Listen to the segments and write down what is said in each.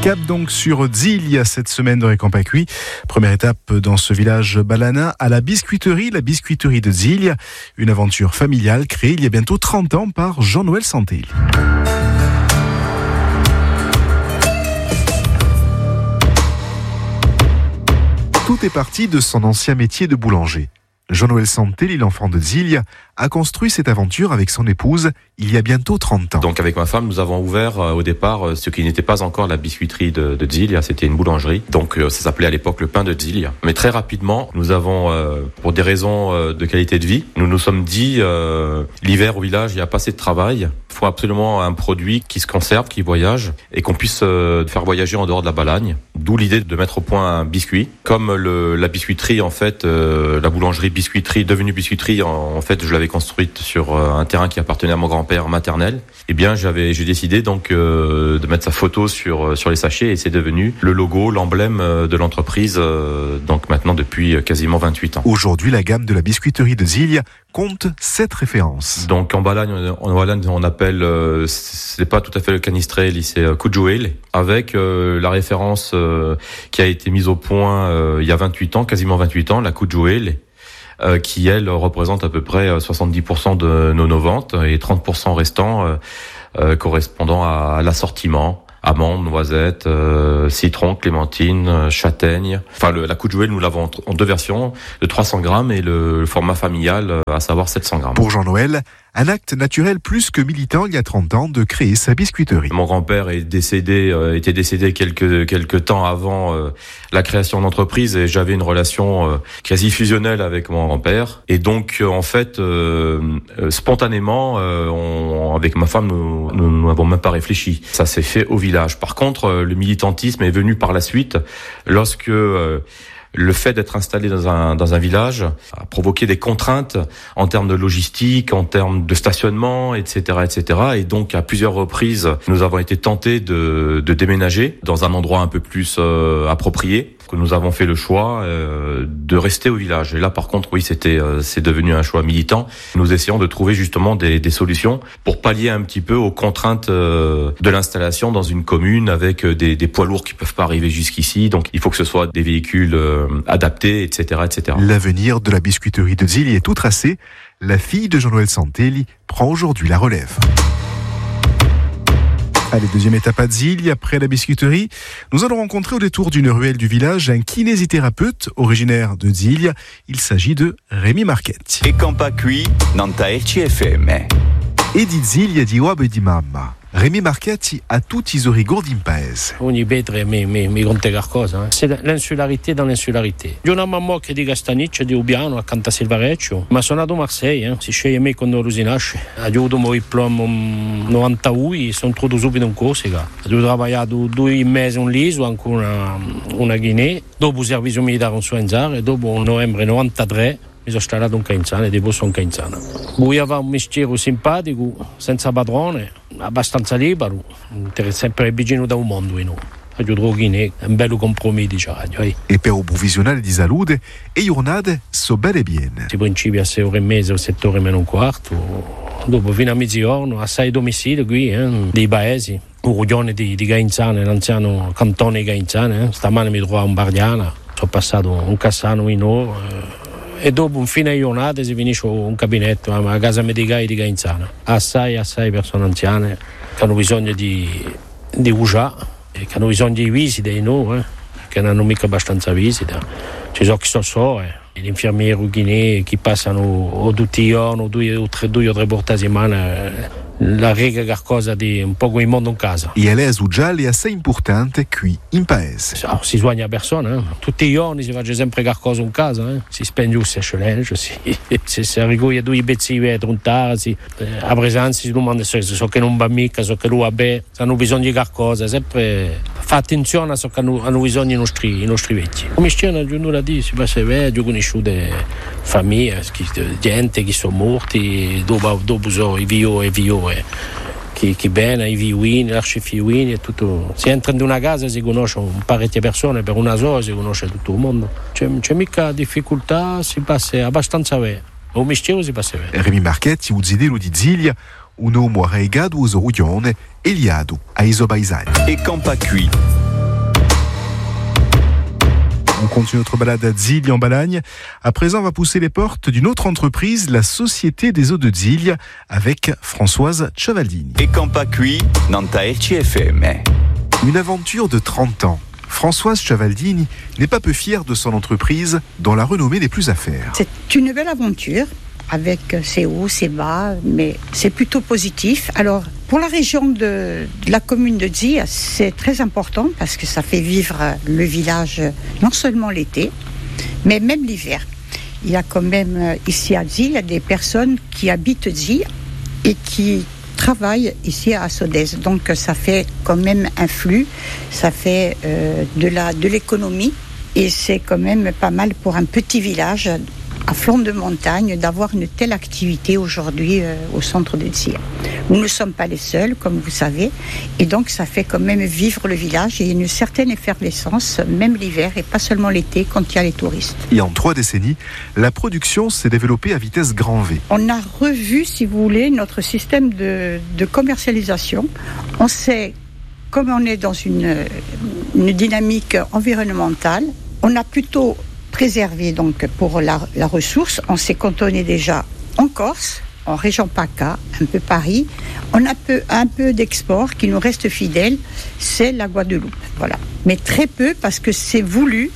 Cap donc sur Ziglia cette semaine de Récampacui. Première étape dans ce village balanin à la biscuiterie de Ziglia. Une aventure familiale créée il y a bientôt 30 ans par Jean-Noël Santelli. Tout est parti de son ancien métier de boulanger. Jean-Noël Santelli, l'enfant de Ziglia, a construit cette aventure avec son épouse il y a bientôt 30 ans. Donc avec ma femme, nous avons ouvert au départ ce qui n'était pas encore la biscuiterie de Ziglia, c'était une boulangerie. Donc ça s'appelait à l'époque le pain de Ziglia. Mais très rapidement, nous avons, pour des raisons de qualité de vie, nous nous sommes dit, l'hiver au village, il n'y a pas assez de travail. Il faut absolument un produit qui se conserve, qui voyage, et qu'on puisse faire voyager en dehors de la Balagne. D'où l'idée de mettre au point un biscuit. Comme la biscuiterie, en fait, la boulangerie biscuiterie, devenue biscuiterie, en fait, je l'avais construite sur un terrain qui appartenait à mon grand-père maternel. Eh bien, j'ai décidé donc de mettre sa photo sur les sachets, et c'est devenu le logo, l'emblème de l'entreprise, donc maintenant depuis quasiment 28 ans. Aujourd'hui, la gamme de la biscuiterie de Ziglia compte 7 références. Donc en Balagne, on appelle, c'est pas tout à fait le canistrelli, c'est Kujuele, avec la référence qui a été mise au point il y a 28 ans, quasiment 28 ans, la Kujuele, qui elle représente à peu près 70% de nos ventes et 30% restants correspondant à l'assortiment. Amandes, noisettes, citron, clémentine, châtaigne. Enfin, la Kujuele, nous l'avons en 2 versions, de 300 grammes et le format familial, à savoir 700 grammes. Pour Jean-Noël, un acte naturel plus que militant il y a 30 ans de créer sa biscuiterie. Mon grand-père était décédé quelques temps avant la création de l'entreprise, et j'avais une relation quasi fusionnelle avec mon grand-père. Et donc, en fait, spontanément, avec ma femme, nous n'avons même pas réfléchi. Ça s'est fait au village. Par contre, le militantisme est venu par la suite, lorsque le fait d'être installé dans un village a provoqué des contraintes en termes de logistique, en termes de stationnement, etc., etc. Et donc, à plusieurs reprises, nous avons été tentés de déménager dans un endroit un peu plus approprié. Nous avons fait le choix de rester au village. Et là, par contre, oui, c'est devenu un choix militant. Nous essayons de trouver justement des solutions pour pallier un petit peu aux contraintes de l'installation dans une commune avec des poids lourds qui peuvent pas arriver jusqu'ici. Donc, il faut que ce soit des véhicules adaptés, etc., etc. L'avenir de la biscuiterie de Ziglia est tout tracé. La fille de Jean-Noël Santelli prend aujourd'hui la relève. Allez, deuxième étape à Ziglia, après la biscuiterie. Nous allons rencontrer au détour d'une ruelle du village un kinésithérapeute originaire de Ziglia. Il s'agit de Rémi Marchetti. Récampacui, Nanta RCFM. E di Ziglia di Uabe di Mamma. Rémi Marchetti a tutti i ricordi in paese. Ogni petre mi conta qualcosa. C'est l'insularité dans l'insularité. Io una mamma che di Castaniccia, di Ubiano, accanto a Silvareccio, ma sono nato a Marseille, si sceglie me quando lo si nasce. Ho avuto il mio diploma 91, sono entrato subito in Corsica. Ho lavorato 2 mesi in l'isola, anche una Guinea. Dopo il servizio militare in Suenzare, dopo novembre 93, mi sono installato in Cainzana e dopo sono in Cainzana. Volevo un mestiere simpatico, senza padrone, abbastanza libero, sempre vicino da un mondo. È un bello compromesso, diciamo. E per un visionale di salute e giornate so bene bene. Si principia a 6 ore e mezza o 7 ore meno un quarto. Dopo fino a mezzogiorno, a 6 domicili qui, dei paesi. Un rione di Cainzana, l'anziano cantone di Cainzana. Stamane mi trovo a un Bardiana, sono passato un Cassano in oro. E dopo un fine giornata si finisce un gabinetto a casa medicale di Cainzana. Assai persone anziane che hanno bisogno di usare, che hanno bisogno di visite, che non hanno mica abbastanza visite. Ci sono chi gli infermieri Guinea che passano tutti i giorni, 2 o 3 volte a settimana, la rega qualcosa di un po' come il mondo in casa. E l'esu giallo è assai importante qui in paese. Si sogna persone, tutti i giorni si fa sempre qualcosa in casa, si spende un sescelengio, si arriva 2 pezzi di vetro, un tarsi, a presenza si domanda se so che non va mica, so che lui va bene, se hanno bisogno di qualcosa, sempre fa attenzione a so che hanno bisogno i nostri vecchi. Come stiamo a giornata di si passa vecchio, conosciute famiglie, gente che sono morti, dopo so i vioi. Chi bene, i viuini, l'arcifiuini e tutto. Si entra in una casa si conosce parecchie persone, per una sola si conosce tutto il mondo. C'è mica difficoltà, si passa abbastanza bene. Un mistero si passa bene. Rémi Marchetti, un zidelo di Ziglia, un uomo arraigato uso ruglione e liado a Isobaisai. E Campacui. On continue notre balade à Zilli en Balagne. À présent, on va pousser les portes d'une autre entreprise, la Société des eaux de Zilli, avec Françoise Ciavaldini. E Campacui, Nanta RCFM. Une aventure de 30 ans. Françoise Ciavaldini n'est pas peu fière de son entreprise, dont la renommée n'est plus à faire. C'est une belle aventure, avec ses hauts, ses bas, mais c'est plutôt positif. Alors, pour la région de la commune de Zilli, c'est très important parce que ça fait vivre le village non seulement l'été, mais même l'hiver. Il y a quand même ici à Zilli, il y a des personnes qui habitent Zilli et qui travaillent ici à Sodez. Donc ça fait quand même un flux, ça fait de l'économie et c'est quand même pas mal pour un petit village à flanc de montagne d'avoir une telle activité aujourd'hui au centre de Zilli. Nous ne sommes pas les seuls, comme vous savez, et donc ça fait quand même vivre le village et une certaine effervescence, même l'hiver et pas seulement l'été quand il y a les touristes. Et en 3 décennies, la production s'est développée à vitesse grand V. On a revu, si vous voulez, notre système de commercialisation. On sait, comme on est dans une dynamique environnementale, on a plutôt préservé donc pour la ressource. On s'est cantonné déjà en Corse, en région PACA, un peu Paris. On a un peu d'export qui nous reste fidèle, c'est la Guadeloupe. Voilà. Mais très peu parce que c'est voulu,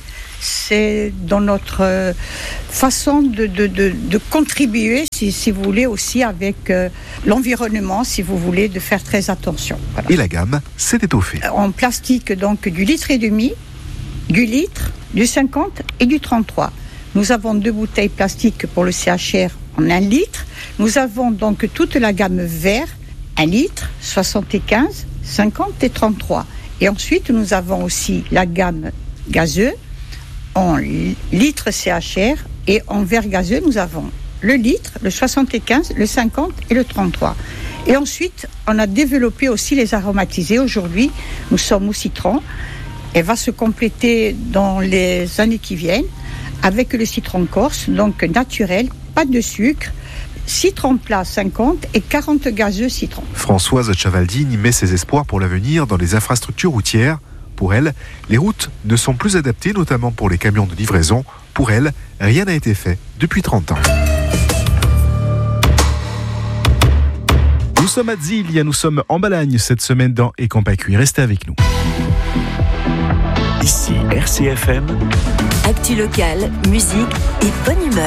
c'est dans notre façon de contribuer, si vous voulez, aussi avec l'environnement, si vous voulez, de faire très attention. Voilà. Et la gamme s'est étoffée. En plastique, donc du litre et demi, du litre, du 50 et du 33. Nous avons 2 bouteilles plastiques pour le CHR en 1 litre. Nous avons donc toute la gamme vert, 1 litre, 75, 50 et 33. Et ensuite, nous avons aussi la gamme gazeux en litre CHR et en verre gazeux, nous avons le litre, le 75, le 50 et le 33. Et ensuite, on a développé aussi les aromatisés. Aujourd'hui, nous sommes au citron. Elle va se compléter dans les années qui viennent avec le citron corse, donc naturel, pas de sucre, citron plat 50 et 40 gazeux citron. Françoise Ciavaldini met ses espoirs pour l'avenir dans les infrastructures routières. Pour elle, les routes ne sont plus adaptées, notamment pour les camions de livraison. Pour elle, rien n'a été fait depuis 30 ans. Nous sommes à Zilli, nous sommes en Balagne cette semaine dans Et Campacui. Restez avec nous. Ici RCFM. Actu locale, musique et bonne humeur.